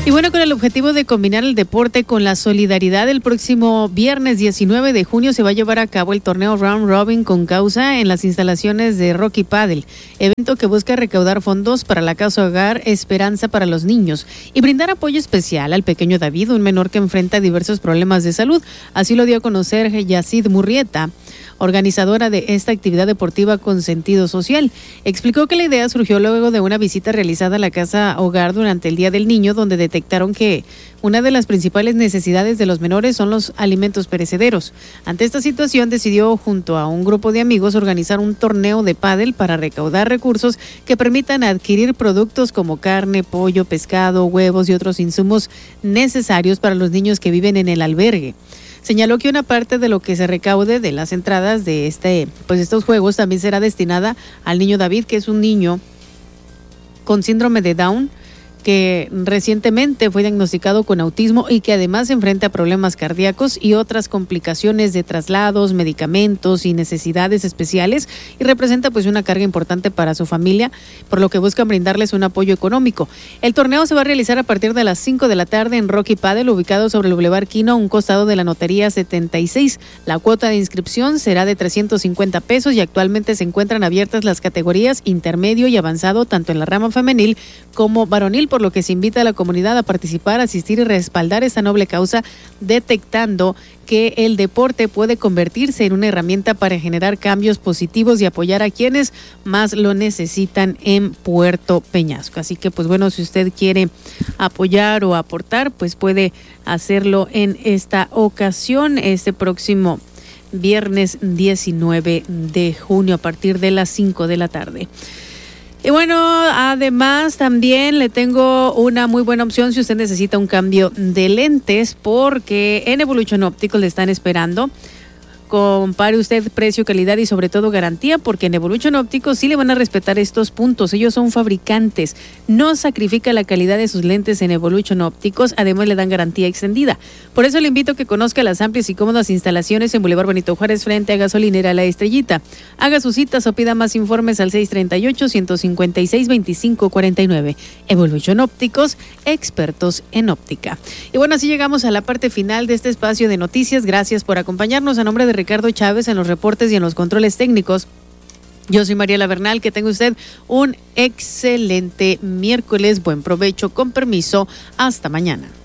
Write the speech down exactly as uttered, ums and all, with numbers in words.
Y bueno, con el objetivo de combinar el deporte con la solidaridad, el próximo viernes diecinueve de junio se va a llevar a cabo el torneo Round Robin con causa en las instalaciones de Rocky Paddle, evento que busca recaudar fondos para la causa Hogar Esperanza para los Niños y brindar apoyo especial al pequeño David, un menor que enfrenta diversos problemas de salud. Así lo dio a conocer Yacid Murrieta, organizadora de esta actividad deportiva con sentido social. Explicó que la idea surgió luego de una visita realizada a la casa hogar durante el Día del Niño, donde detectaron que una de las principales necesidades de los menores son los alimentos perecederos. Ante esta situación, decidió junto a un grupo de amigos organizar un torneo de pádel para recaudar recursos que permitan adquirir productos como carne, pollo, pescado, huevos y otros insumos necesarios para los niños que viven en el albergue. Señaló que una parte de lo que se recaude de las entradas de este, pues estos juegos también será destinada al niño David, que es un niño con síndrome de Down, que recientemente fue diagnosticado con autismo y que además enfrenta problemas cardíacos y otras complicaciones de traslados, medicamentos y necesidades especiales, y representa pues una carga importante para su familia, por lo que buscan brindarles un apoyo económico. El torneo se va a realizar a partir de las cinco de la tarde en Rocky Paddle, ubicado sobre el Boulevard Quino, a un costado de la Notaría setenta y seis. La cuota de inscripción será de trescientos cincuenta pesos y actualmente se encuentran abiertas las categorías intermedio y avanzado, tanto en la rama femenil como varonil, por lo que se invita a la comunidad a participar, asistir y respaldar esta noble causa, detectando que el deporte puede convertirse en una herramienta para generar cambios positivos y apoyar a quienes más lo necesitan en Puerto Peñasco. Así que, pues bueno, si usted quiere apoyar o aportar, pues puede hacerlo en esta ocasión, este próximo viernes diecinueve de junio a partir de las cinco de la tarde. Y bueno, además también le tengo una muy buena opción si usted necesita un cambio de lentes, porque en Evolution Optical le están esperando. Compare usted precio, calidad y sobre todo garantía, porque en Evolution Ópticos sí le van a respetar estos puntos. Ellos son fabricantes, no sacrifica la calidad de sus lentes en Evolution Ópticos, además le dan garantía extendida. Por eso le invito a que conozca las amplias y cómodas instalaciones en Boulevard Benito Juárez frente a Gasolinera La Estrellita. Haga sus citas o pida más informes al seis tres ocho, uno cinco seis, dos cinco cuatro nueve. Evolution Ópticos, expertos en óptica. Y bueno, así llegamos a la parte final de este espacio de noticias. Gracias por acompañarnos. A nombre de Ricardo Chávez en los reportes y en los controles técnicos, yo soy Mariela Bernal. Que tenga usted un excelente miércoles. Buen provecho, con permiso. Hasta mañana.